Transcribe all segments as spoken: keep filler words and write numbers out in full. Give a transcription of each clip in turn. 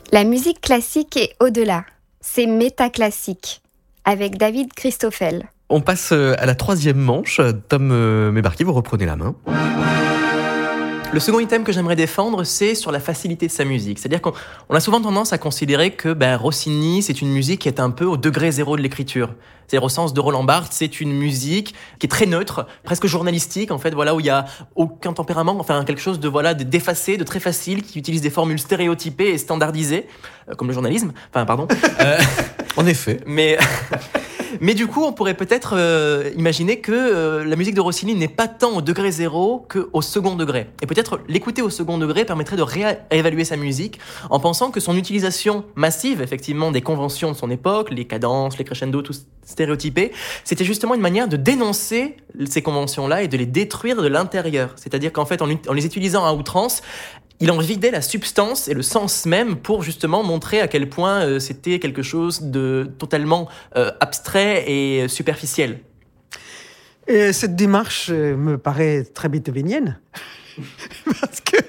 La musique classique est au-delà. C'est métaclassique, avec David Christoffel. On passe à la troisième manche. Tom Mébarki, vous reprenez la main. Le second item que j'aimerais défendre, c'est sur la facilité de sa musique. C'est-à-dire qu'on on a souvent tendance à considérer que ben, Rossini, c'est une musique qui est un peu au degré zéro de l'écriture. C'est-à-dire au sens de Roland Barthes, c'est une musique qui est très neutre, presque journalistique, en fait, voilà, où il y a aucun tempérament, enfin quelque chose de voilà d'effacé, de très facile, qui utilise des formules stéréotypées et standardisées, euh, comme le journalisme. Enfin, pardon. Euh, en effet. Mais Mais du coup, on pourrait peut-être euh, imaginer que euh, la musique de Rossini n'est pas tant au degré zéro qu'au second degré. Et peut-être l'écouter au second degré permettrait de réévaluer sa musique en pensant que son utilisation massive, effectivement, des conventions de son époque, les cadences, les crescendo, tout stéréotypé, c'était justement une manière de dénoncer ces conventions-là et de les détruire de l'intérieur. C'est-à-dire qu'en fait, en, en les utilisant à outrance, il en vidait la substance et le sens même pour justement montrer à quel point euh, c'était quelque chose de totalement euh, abstrait et superficiel. Et cette démarche me paraît très beethovenienne, parce que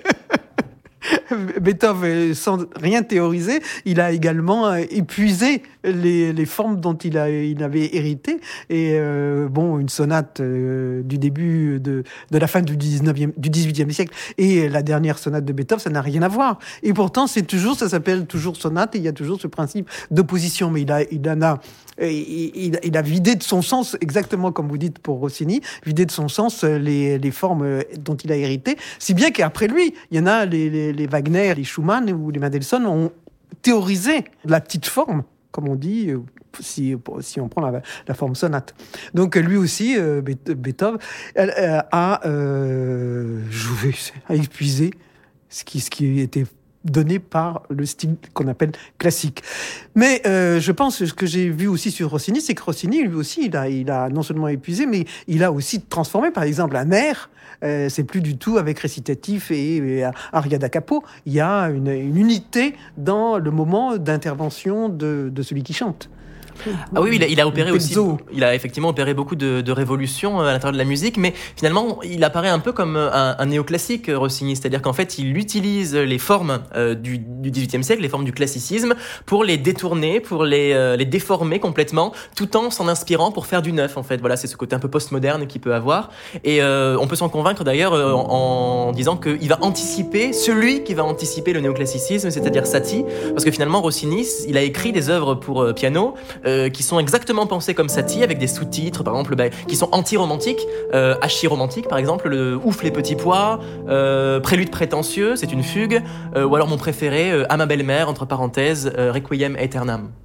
Beethoven, sans rien théoriser, il a également épuisé les, les formes dont il, a, il avait hérité. Et euh, bon, une sonate euh, du début de, de la fin du dix-neuvième, du dix-huitième siècle et la dernière sonate de Beethoven, ça n'a rien à voir. Et pourtant, c'est toujours, ça s'appelle toujours sonate et il y a toujours ce principe d'opposition. Mais il a, il en a, il, il, il a vidé de son sens, exactement comme vous dites pour Rossini, vidé de son sens les, les formes dont il a hérité. Si bien qu'après lui, il y en a les, les, les Wagner, les Schumann ou les Mendelssohn ont théorisé la petite forme, comme on dit, si, si on prend la, la forme sonate. Donc lui aussi, euh, Beethoven, euh, a euh, joué, a épuisé ce qui, ce qui était donné par le style qu'on appelle classique. Mais euh, je pense que ce que j'ai vu aussi sur Rossini, c'est que Rossini, lui aussi, il a, il a non seulement épuisé, mais il a aussi transformé. Par exemple, un air, euh, c'est plus du tout avec récitatif et, et aria da capo. Il y a une, une unité dans le moment d'intervention de, de celui qui chante. Ah oui, il a, il a opéré aussi. Il a effectivement opéré beaucoup de, de révolutions à l'intérieur de la musique, mais finalement, il apparaît un peu comme un, un néoclassique, Rossini. C'est-à-dire qu'en fait, il utilise les formes euh, du, du dix-huitième siècle, les formes du classicisme, pour les détourner, pour les, euh, les déformer complètement, tout en s'en inspirant pour faire du neuf. En fait, voilà, c'est ce côté un peu postmoderne qu'il peut avoir. Et euh, on peut s'en convaincre d'ailleurs euh, en, en disant qu'il va anticiper celui qui va anticiper le néoclassicisme, c'est-à-dire Satie, parce que finalement, Rossini, il a écrit des œuvres pour euh, piano. Euh, qui sont exactement pensés comme Satie, avec des sous-titres, par exemple, bah, qui sont anti-romantiques, euh, archi-romantiques, par exemple, le Ouf les petits pois, euh, Prélude prétentieux, c'est une fugue, euh, ou alors mon préféré, euh, À ma belle-mère, entre parenthèses, euh, Requiem aeternam.